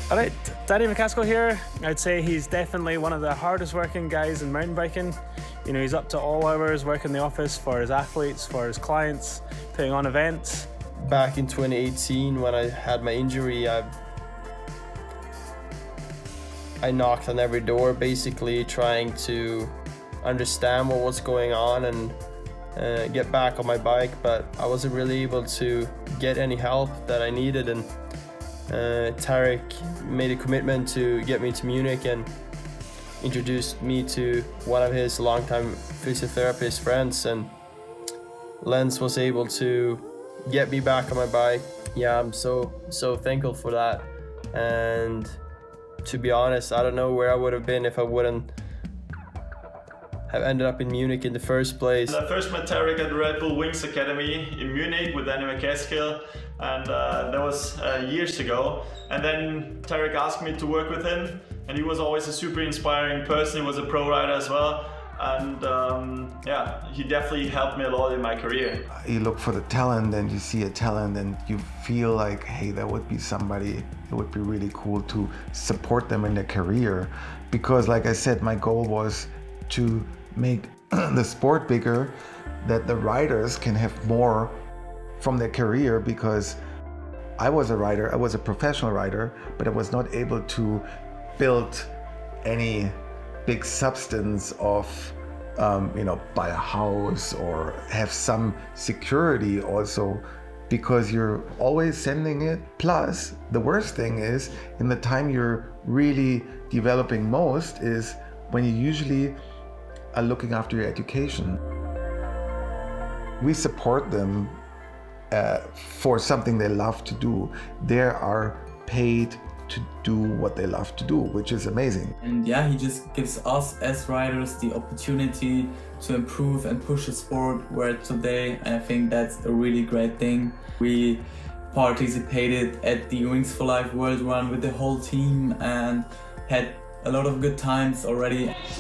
All right, Danny McCaskill here. I'd say he's definitely one of the hardest working guys in mountain biking. You know, he's up to all hours working the office for his athletes, for his clients, putting on events. Back in 2018 when I had my injury, I knocked on every door basically trying to understand what was going on and get back on my bike, but I wasn't really able to get any help that I needed, and Tarek made a commitment to get me to Munich and introduced me to one of his longtime physiotherapist friends, and Lens was able to get me back on my bike. Yeah, I'm so thankful for that, and to be honest, I don't know where I would have been if I wouldn't have ended up in Munich in the first place. I first met Tarek at the Red Bull Wings Academy in Munich with Danny McCaskill, and that was years ago. And then Tarek asked me to work with him, and he was always a super inspiring person. He was a pro rider as well, and yeah, he definitely helped me a lot in my career. You look for the talent and you see a talent and you feel like, hey, that would be somebody, it would be really cool to support them in their career. Because like I said, my goal was to make the sport bigger, that the riders can have more from their career, because I was a rider, I was a professional rider, but I was not able to build any big substance of, buy a house or have some security also, because you're always sending it. Plus, the worst thing is, in the time you're really developing most is when you usually are looking after your education. We support them for something they love to do. They are paid to do what they love to do, which is amazing. And yeah, he just gives us as riders the opportunity to improve and push the sport where today, and I think that's a really great thing. We participated at the Wings for Life World Run with the whole team and had a lot of good times already.